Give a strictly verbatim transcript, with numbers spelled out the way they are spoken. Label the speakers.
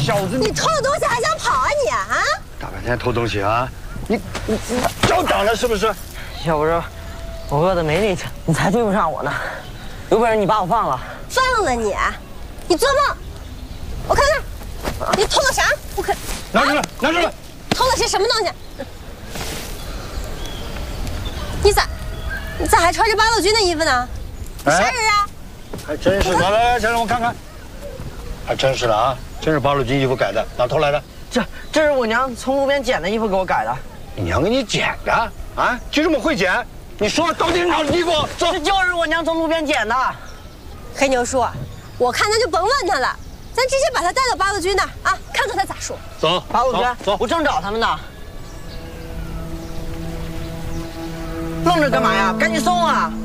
Speaker 1: 小子！
Speaker 2: 你偷了东西还想跑啊你啊？
Speaker 1: 大白天偷东西啊！你你你找打了是不是？
Speaker 3: 要不是我饿得没力气，你才追不上我呢。有本事你把我放了！
Speaker 2: 放了你？你做梦！我看看，你偷了啥？我看
Speaker 1: 拿出来，拿出来！
Speaker 2: 偷了些什么东西？你咋你咋还穿着八路军的衣服呢？你啥人啊？
Speaker 1: 还真是！来来来，先让我看看。还真是的啊，真是八路军衣服改的，哪偷来的？
Speaker 3: 这这是我娘从路边捡的衣服给我改的。
Speaker 1: 你娘给你捡的啊？就这么会捡？你说到底是哪的衣服？走，
Speaker 3: 这就是我娘从路边捡的。
Speaker 2: 黑牛叔，我看咱就甭问他了，咱直接把他带到八路军那儿啊，看看他咋说。
Speaker 1: 走，
Speaker 3: 八路军，
Speaker 1: 走，
Speaker 3: 我正找他们呢。愣着干嘛呀？赶紧送啊！